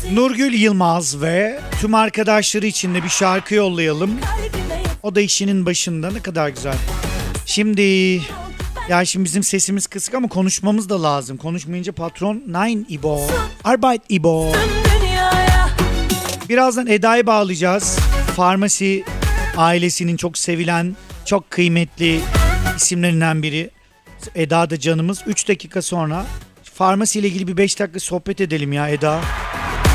Nurgül Yılmaz ve tüm arkadaşları için de bir şarkı yollayalım. O da işinin başında, ne kadar güzel. Şimdi bizim sesimiz kısık ama konuşmamız da lazım. Konuşmayınca patron Nine İbo. Arbeit İbo. Birazdan Eda'yı bağlayacağız. Farmasi ailesinin çok sevilen, çok kıymetli isimlerinden biri. Eda da canımız. 3 dakika sonra Farmasi ile ilgili bir 5 dakika sohbet edelim ya Eda.